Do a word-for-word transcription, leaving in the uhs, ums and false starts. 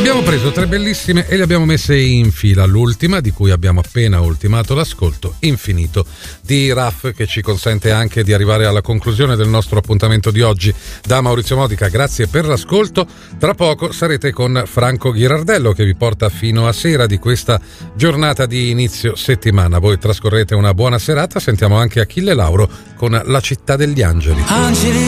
Abbiamo preso tre bellissime e le abbiamo messe in fila. L'ultima, di cui abbiamo appena ultimato l'ascolto, Infinito, di Raff, che ci consente anche di arrivare alla conclusione del nostro appuntamento di oggi. Da Maurizio Modica, grazie per l'ascolto. Tra poco sarete con Franco Ghirardello, che vi porta fino a sera di questa giornata di inizio settimana. Voi trascorrete una buona serata. Sentiamo anche Achille Lauro con La città degli angeli. Angeli